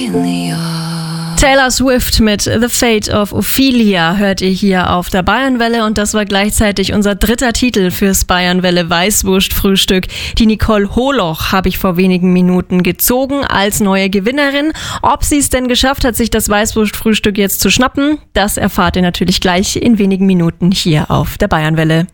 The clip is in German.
Taylor Swift mit The Fate of Ophelia hört ihr hier auf der Bayernwelle und das war gleichzeitig unser dritter Titel fürs Bayernwelle Weißwurst-Frühstück. Die Nicole Holoch habe ich vor wenigen Minuten gezogen als neue Gewinnerin. Ob sie es denn geschafft hat, sich das Weißwurst-Frühstück jetzt zu schnappen, das erfahrt ihr natürlich gleich in wenigen Minuten hier auf der Bayernwelle.